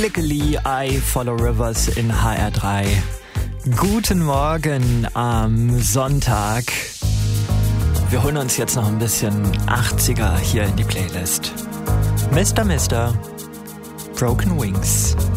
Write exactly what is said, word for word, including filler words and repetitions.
Angelica Lee, I Follow Rivers in H R drei. Guten Morgen am Sonntag. Wir holen uns jetzt noch ein bisschen achtziger hier in die Playlist. Mister Mister Broken Wings.